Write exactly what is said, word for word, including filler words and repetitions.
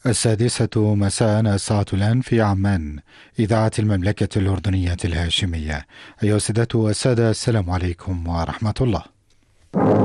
السادسة مساء الساعة الآن في عمان، إذاعة المملكة الأردنية الهاشمية. أيها السادة والسادة، السلام عليكم ورحمة الله.